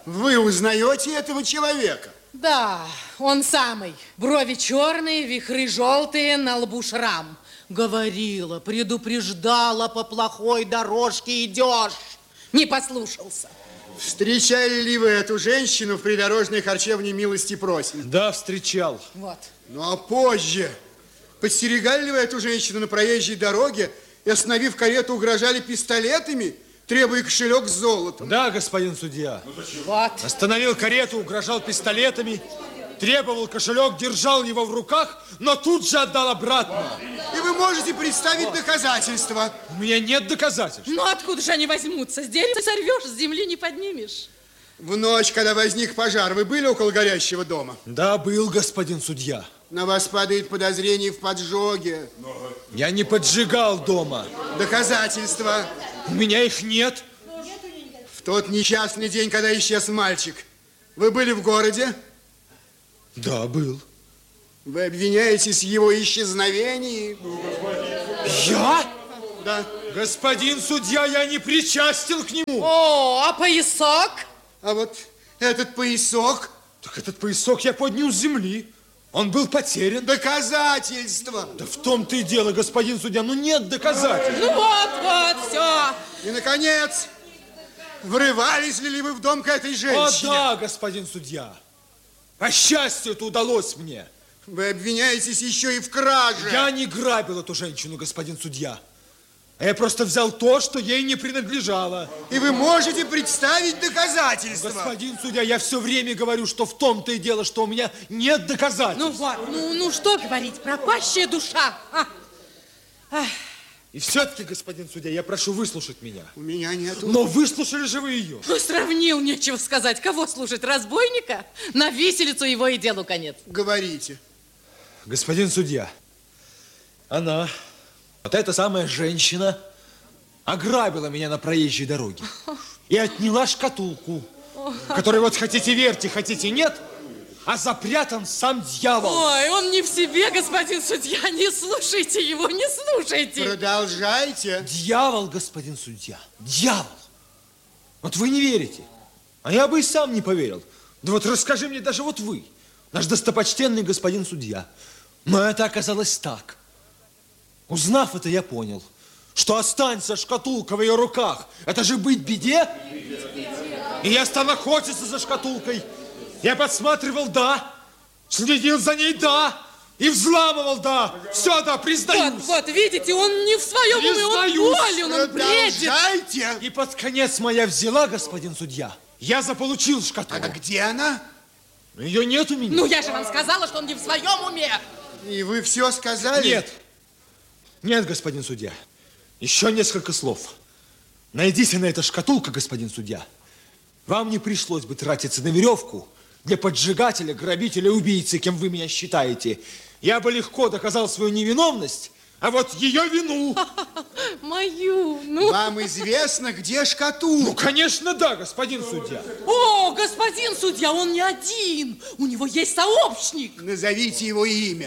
Вы узнаете этого человека? Да, он самый. Брови черные, вихры желтые, на лбу шрам. Говорила, предупреждала, по плохой дорожке идешь. Не послушался. Встречали ли вы эту женщину в придорожной харчевне «Милости просим»? Да, встречал. Вот. Ну, а позже подстерегали ли вы эту женщину на проезжей дороге и, остановив карету, угрожали пистолетами, требуя кошелек с золотом? Да, господин судья. Вот. Остановил карету, угрожал пистолетами, требовал кошелек, держал его в руках, но тут же отдал обратно. И вы можете представить доказательства? У меня нет доказательств. Ну, откуда же они возьмутся? С дерева сорвешь, с земли не поднимешь. В ночь, когда возник пожар, вы были около горящего дома? Да, был, господин судья. На вас падает подозрение в поджоге. Я не поджигал дома. Доказательства? У меня их нет. В тот несчастный день, когда исчез мальчик, вы были в городе? Да, был. Вы обвиняетесь в его исчезновении? Я? Да. Господин судья, я не причастен к нему. О, а поясок? А вот этот поясок? Так этот поясок я поднял с земли. Он был потерян. Доказательства? Да в том-то и дело, господин судья, ну нет доказательств. Ну вот, все. И, наконец, врывались ли вы в дом к этой женщине? О, да, господин судья. По счастью, это удалось мне. Вы обвиняетесь еще и в краже. Я не грабил эту женщину, господин судья. А я просто взял то, что ей не принадлежало. И вы можете представить доказательства? Господин судья, я все время говорю, что в том-то и дело, что у меня нет доказательств. Ну вот, ну что говорить, пропащая душа. И все-таки, господин судья, я прошу выслушать меня. У меня нету. Но выслушали же вы ее. Ну, сравнил, нечего сказать. Кого слушать, разбойника? На виселицу его и делу конец. Говорите. Господин судья, она, вот эта самая женщина, ограбила меня на проезжей дороге и отняла шкатулку, в которой, вот хотите верьте, хотите нет, а запрятан сам дьявол. Ой, он не в себе, господин судья, не слушайте его, не слушайте. Продолжайте. Дьявол, господин судья, дьявол. Вот вы не верите, а я бы и сам не поверил. Да вот расскажи мне даже вот вы, наш достопочтенный господин судья. Но это оказалось так. Узнав это, я понял, что останется шкатулка в ее руках, это же быть беде. И я стал охотиться за шкатулкой. Я подсматривал, да, следил за ней, да, и взламывал, да. Все, да, признаюсь. Вот, видите, он не в своем уме, он болен, он бредит. Продолжайте. И под конец моя взяла, господин судья. Я заполучил шкатулку. А где она? Ее нет у меня. Ну, я же вам сказала, что он не в своем уме. И вы все сказали? Нет. Нет, господин судья. Еще несколько слов. Найдите на это шкатулка, господин судья. Вам не пришлось бы тратиться на веревку для поджигателя, грабителя, убийцы, кем вы меня считаете. Я бы легко доказал свою невиновность, а вот ее вину. Мою, ну. Вам известно, где шкатулка? Ну, конечно, да, господин судья. О, господин судья, он не один. У него есть сообщник. Назовите его имя.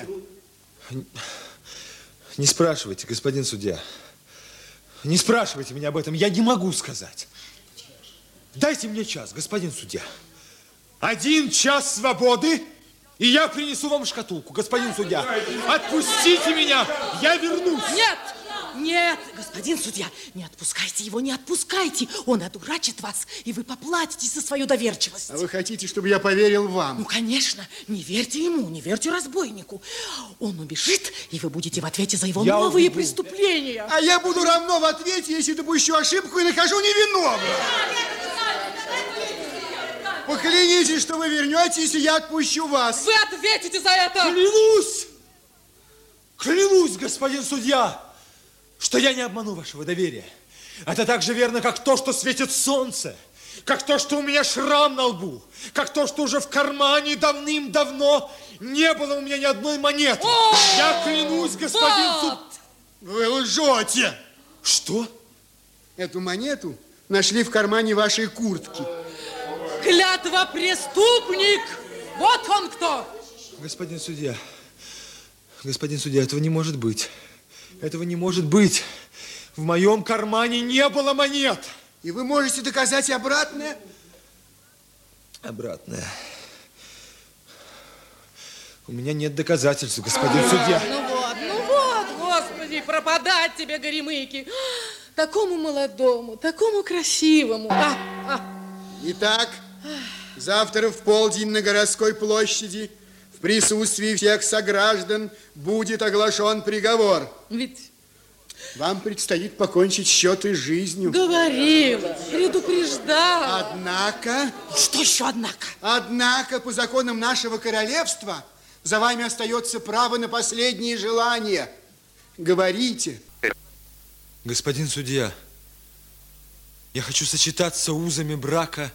Не спрашивайте, господин судья. Не спрашивайте меня об этом, я не могу сказать. Дайте мне час, господин судья. 1 час свободы, и я принесу вам шкатулку, господин судья. Отпустите меня, я вернусь. Нет, нет, господин судья, не отпускайте его, не отпускайте. Он одурачит вас, и вы поплатитесь за свою доверчивость. А вы хотите, чтобы я поверил вам? Ну, конечно, не верьте ему, не верьте разбойнику. Он убежит, и вы будете в ответе за его новые преступления. А я буду равно в ответе, если допущу ошибку и нахожу невиновного. Поклянитесь, что вы вернетесь, и я отпущу вас. Вы ответите за это. Клянусь, клянусь, господин судья, что я не обману вашего доверия. Это так же верно, как то, что светит солнце, как то, что у меня шрам на лбу, как то, что уже в кармане давным-давно не было у меня ни одной монеты. Я клянусь, господин судья. Вы лжете. Что? Эту монету нашли в кармане вашей куртки. Клятва преступник! Вот он кто! Господин судья, этого не может быть. Этого не может быть. В моем кармане не было монет. И вы можете доказать обратное? Обратное. У меня нет доказательств, господин судья. Ну вот, Господи, пропадать тебе, горемыки. Такому молодому, такому красивому. Итак, завтра в полдень на городской площади в присутствии всех сограждан будет оглашен приговор. Ведь вам предстоит покончить счеты с жизнью. Говорила, предупреждала. Однако... Что еще однако? Однако, по законам нашего королевства, за вами остается право на последние желания. Говорите. Господин судья, я хочу сочетаться узами брака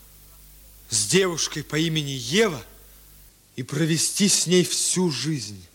с девушкой по имени Ева и провести с ней всю жизнь.